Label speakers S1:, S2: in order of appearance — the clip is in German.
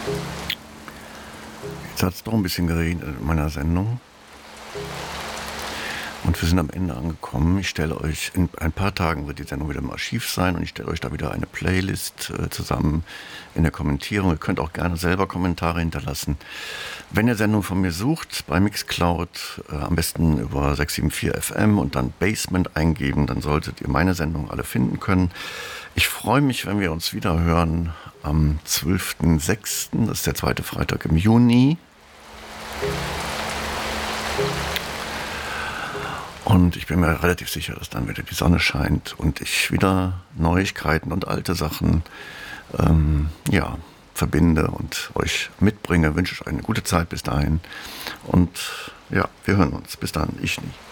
S1: Jetzt hat es doch ein bisschen geregnet in meiner Sendung. Und wir sind am Ende angekommen. Ich stelle euch, in ein paar Tagen wird die Sendung wieder im Archiv sein und ich stelle euch da wieder eine Playlist zusammen in der Kommentierung. Ihr könnt auch gerne selber Kommentare hinterlassen. Wenn ihr Sendungen von mir sucht, bei Mixcloud, am besten über 674 FM und dann Basement eingeben, dann solltet ihr meine Sendung alle finden können. Ich freue mich, wenn wir uns wieder hören am 12.06., das ist der zweite Freitag im Juni. Und ich bin mir relativ sicher, dass dann wieder die Sonne scheint und ich wieder Neuigkeiten und alte Sachen verbinde und euch mitbringe. Wünsche euch eine gute Zeit bis dahin. Und ja, wir hören uns. Bis dann. Ich nicht.